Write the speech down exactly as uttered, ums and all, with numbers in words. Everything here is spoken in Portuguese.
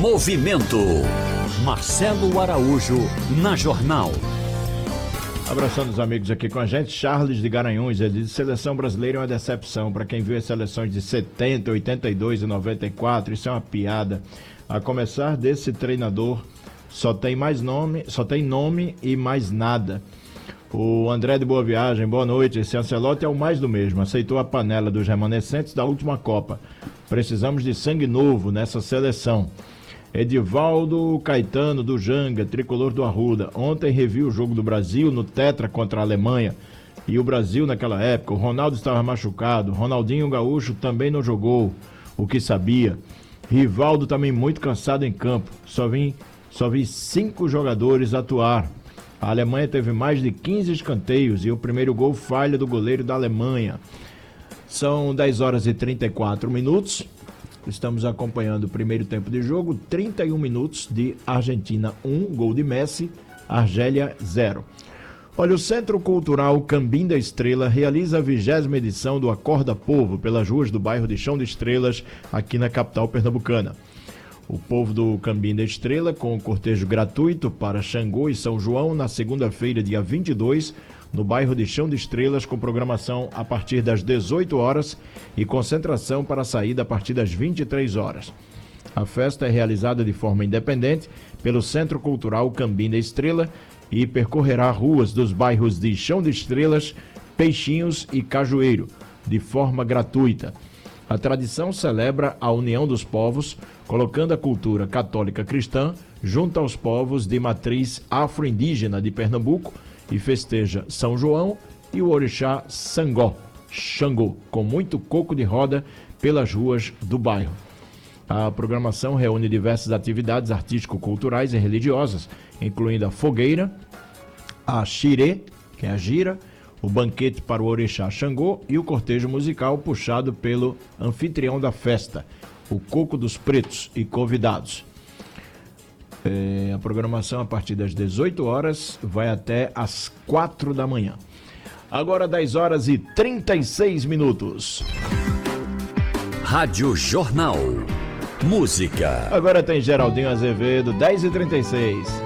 Movimento. Marcelo Araújo na Jornal. Abraçando os amigos aqui com a gente, Charles de Garanhuns, ele diz: seleção brasileira é uma decepção. Para quem viu as seleções de setenta, oitenta e dois e noventa e quatro, isso é uma piada. A começar desse treinador, só tem mais nome, só tem nome e mais nada. O André de Boa Viagem, boa noite. Esse Ancelotti é o mais do mesmo, aceitou a panela dos remanescentes da última Copa. Precisamos de sangue novo nessa seleção. Edivaldo Caetano do Janga, tricolor do Arruda. Ontem reviu o jogo do Brasil no Tetra contra a Alemanha. E o Brasil naquela época, o Ronaldo estava machucado, Ronaldinho Gaúcho também não jogou o que sabia. Rivaldo também muito cansado em campo. Só vi, só vi cinco jogadores atuar. A Alemanha teve mais de quinze escanteios e o primeiro gol falha do goleiro da Alemanha. São dez horas e trinta e quatro minutos. Estamos acompanhando o primeiro tempo de jogo, trinta e um minutos de Argentina um, gol de Messi, Argélia zero. Olha, o Centro Cultural Cambim da Estrela realiza a vigésima edição do Acorda Povo pelas ruas do bairro de Chão de Estrelas, aqui na capital pernambucana. O povo do Cambim da Estrela, com cortejo gratuito para Xangô e São João, na segunda-feira, dia vinte e dois, no bairro de Chão de Estrelas, com programação a partir das dezoito horas e concentração para a saída a partir das vinte e três horas. A festa é realizada de forma independente pelo Centro Cultural Cambim da Estrela e percorrerá ruas dos bairros de Chão de Estrelas, Peixinhos e Cajueiro, de forma gratuita. A tradição celebra a união dos povos, colocando a cultura católica cristã junto aos povos de matriz afro-indígena de Pernambuco e festeja São João e o orixá Sangó, Xangô, com muito coco de roda pelas ruas do bairro. A programação reúne diversas atividades artístico-culturais e religiosas, incluindo a fogueira, a xirê, que é a gira, o banquete para o orixá Xangô e o cortejo musical puxado pelo anfitrião da festa, o Coco dos Pretos, e convidados. É, a programação a partir das dezoito horas vai até às quatro da manhã. Agora dez horas e trinta e seis minutos. Rádio Jornal. Música. Agora tem Geraldinho Azevedo, dez e trinta e seis.